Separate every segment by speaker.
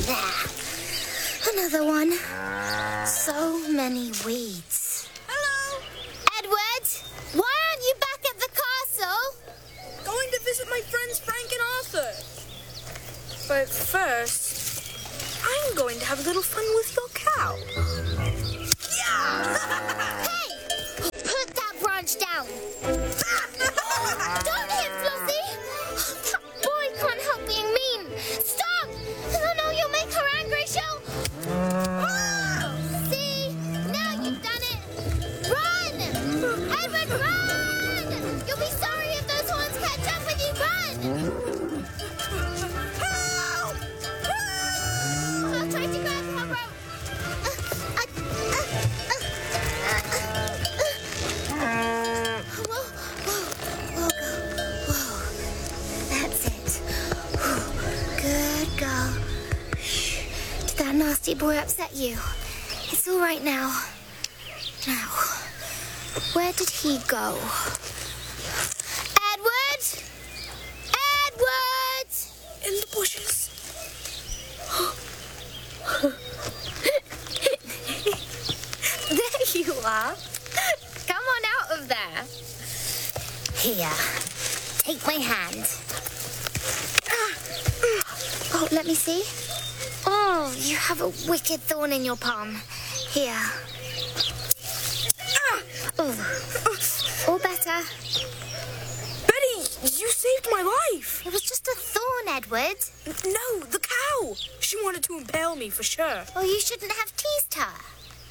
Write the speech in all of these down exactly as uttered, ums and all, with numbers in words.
Speaker 1: There. Another one. So many weeds.
Speaker 2: Hello!
Speaker 1: Edward! Why aren't you back at the castle?
Speaker 2: Going to visit my friends Frank and Arthur. But first, I'm going to have a little fun with your cow. Yeah!
Speaker 1: Hey! Put that branch down. Don't hit Flossie! That boy can't help being mean. Stop! Oh no, you'll make her angry. She'll... See? Now you've done it. Run! Edward, run! You'll be sorry if those horns catch up with you. Run!
Speaker 2: Help!
Speaker 1: I'll try to grab her rope. Uh, uh, uh, uh, uh. Whoa, whoa, whoa, whoa. That's it. Whew. Good girl. Shh. Did that nasty boy upset you? It's all right now. Now, where did he go? Edward! Edward!
Speaker 2: In the bushes.
Speaker 1: There you are. Come on out of there. Here, take my hand. Oh, let me see. Oh, you have a wicked thorn in your palm. Here. Oh, all better.
Speaker 2: Betty, you saved my life.
Speaker 1: It was just a thorn, Edward.
Speaker 2: No, the cow. She wanted to impale me for sure.
Speaker 1: Well, you shouldn't have teased her.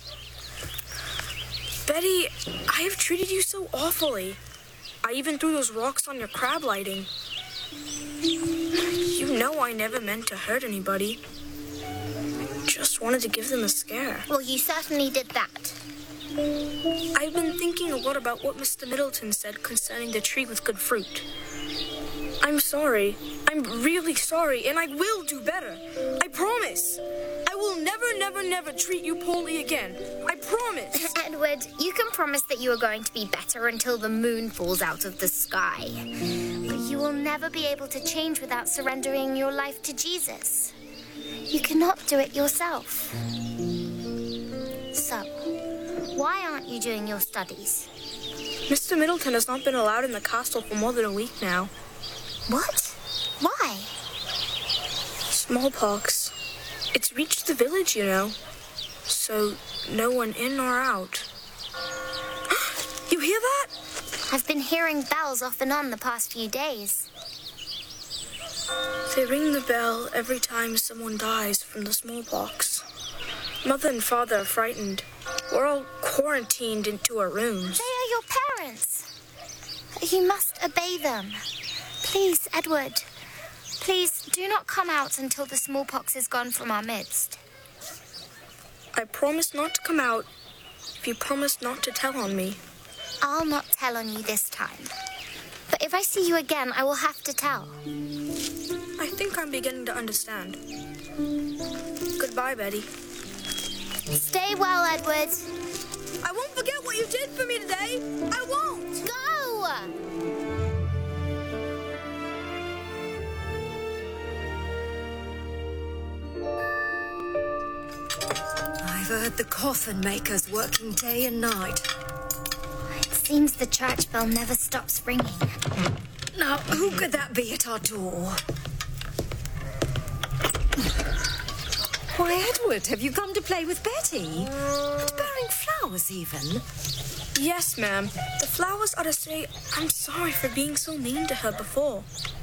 Speaker 2: Betty, I have treated you so awfully. I even threw those rocks on your crab lighting. You know I never meant to hurt anybody. Just wanted to give them a scare.
Speaker 1: Well, you certainly did that.
Speaker 2: I've been thinking a lot about what Mister Middleton said concerning the tree with good fruit. I'm sorry. I'm really sorry, and I will do better. I promise. I will never, never, never treat you poorly again. I promise.
Speaker 1: Edward, you can promise that you are going to be better until the moon falls out of the sky. But you will never be able to change without surrendering your life to Jesus. You cannot do it yourself. So, why aren't you doing your studies?
Speaker 2: Mister Middleton has not been allowed in the castle for more than a week now.
Speaker 1: What? Why?
Speaker 2: Smallpox. It's reached the village, you know. So, no one in or out. You hear that?
Speaker 1: I've been hearing bells off and on the past few days.
Speaker 2: They ring the bell every time someone dies from the smallpox. Mother and father are frightened. We're all quarantined into our rooms.
Speaker 1: They are your parents. You must obey them. Please, Edward. Please, do not come out until the smallpox is gone from our midst.
Speaker 2: I promise not to come out if you promise not to tell on me.
Speaker 1: I'll not tell on you this time. But if I see you again, I will have to tell.
Speaker 2: I think I'm beginning to understand. Goodbye, Betty.
Speaker 1: Stay well, Edward.
Speaker 2: I won't forget what you did for me today. I won't.
Speaker 1: Go!
Speaker 3: I've heard the coffin makers working day and night.
Speaker 1: It seems the church bell never stops ringing.
Speaker 3: Now, who could that be at our door? Why, Edward, have you come to play with Betty? And bearing flowers, even?
Speaker 2: Yes, ma'am. The flowers are to say I'm sorry for being so mean to her before.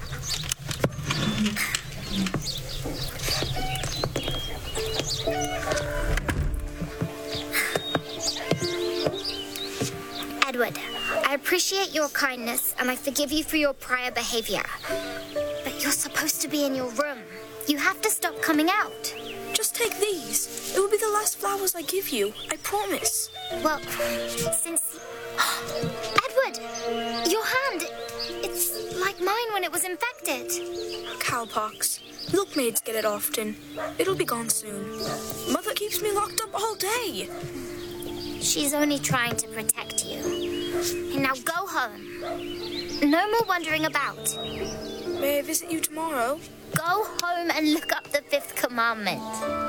Speaker 1: Edward, I appreciate your kindness and I forgive you for your prior behavior. But you're supposed to be in your room. You have to stop coming out.
Speaker 2: Just take these. It will be the last flowers I give you. I promise.
Speaker 1: Well, since... Edward, your hand, it's like mine when it was infected.
Speaker 2: Cowpox. Milkmaids get it often. It'll be gone soon. Mother keeps me locked up all day.
Speaker 1: She's only trying to protect you. And now go home. No more wandering about.
Speaker 2: May I visit you tomorrow?
Speaker 1: Go home and look up the fifth commandment.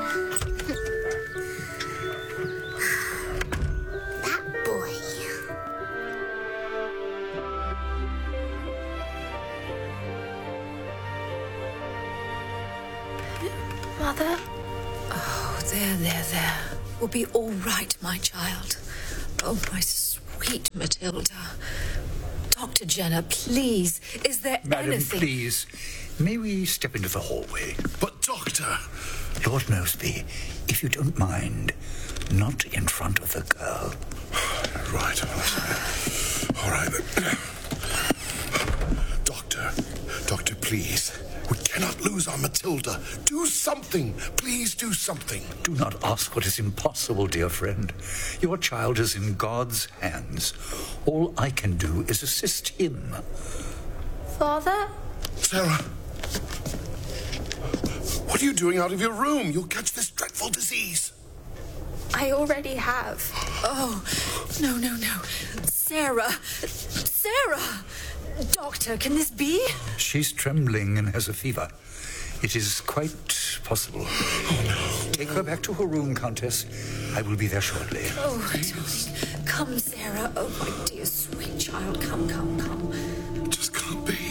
Speaker 1: That boy.
Speaker 2: Mother?
Speaker 3: Oh, there, there, there. We'll be all right, my child. Oh, my sweet Matilda. Doctor Jenner, please, is there
Speaker 4: Madam,
Speaker 3: anything...
Speaker 4: please, may we step into the hallway?
Speaker 5: But, Doctor...
Speaker 4: Lord Moseby, if you don't mind, not in front of the girl.
Speaker 5: Right. All right. Doctor, Doctor, please. We cannot lose our Matilda. Do something. Please do something.
Speaker 4: Do not ask what is impossible, dear friend. Your child is in God's hands. All I can do is assist him.
Speaker 2: Father?
Speaker 5: Sarah, what are you doing out of your room? You'll catch this dreadful disease.
Speaker 2: I already have.
Speaker 3: Oh, no, no, no. Sarah! Sarah! Doctor, can this be?
Speaker 4: She's trembling and has a fever. It is quite possible.
Speaker 5: Oh, no.
Speaker 4: Take her back to her room, Countess. I will be there shortly.
Speaker 3: Oh, darling. Come, Sarah. Oh, my dear, sweet child. Come, come, come.
Speaker 5: It just can't be.